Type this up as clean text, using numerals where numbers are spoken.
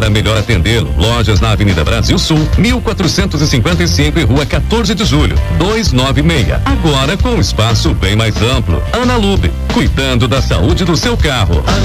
para melhor atendê-lo. Lojas na Avenida Brasil Sul, 1455 e Rua 14 de Julho, 296. Agora com um espaço bem mais amplo. Ana Lube, cuidando da saúde do seu carro.